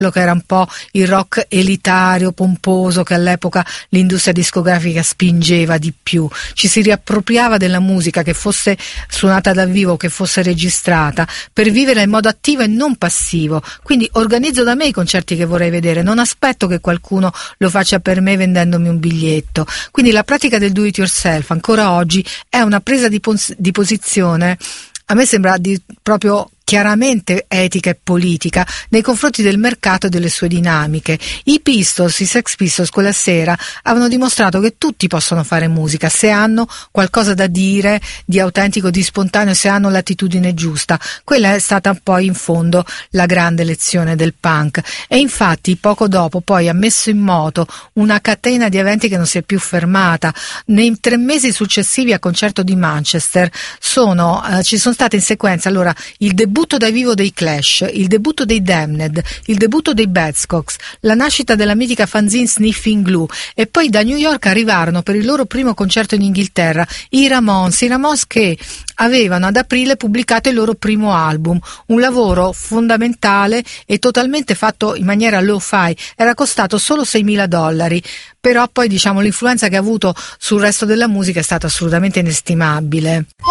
che era un po' il rock elitario, pomposo, che all'epoca l'industria discografica spingeva di più. Ci si riappropriava della musica, che fosse suonata dal vivo, che fosse registrata, per vivere in modo attivo e non passivo. Quindi organizzo da me i concerti che vorrei vedere, non aspetto che qualcuno lo faccia per me vendendomi un biglietto. Quindi la pratica del do it yourself ancora oggi è una presa di posizione, a me sembra proprio chiaramente etica e politica nei confronti del mercato e delle sue dinamiche. I Sex Pistols quella sera avevano dimostrato che tutti possono fare musica se hanno qualcosa da dire di autentico, di spontaneo, se hanno l'attitudine giusta. Quella è stata poi in fondo la grande lezione del punk, e infatti poco dopo poi ha messo in moto una catena di eventi che non si è più fermata. Nei 3 mesi successivi al concerto di Manchester ci sono state in sequenza allora il debutto dal vivo dei Clash, il debutto dei Damned, il debutto dei Buzzcocks, la nascita della mitica fanzine Sniffing Glue, e poi da New York arrivarono per il loro primo concerto in Inghilterra i Ramones che avevano ad aprile pubblicato il loro primo album, un lavoro fondamentale e totalmente fatto in maniera lo-fi, era costato solo $6.000, però poi l'influenza che ha avuto sul resto della musica è stata assolutamente inestimabile.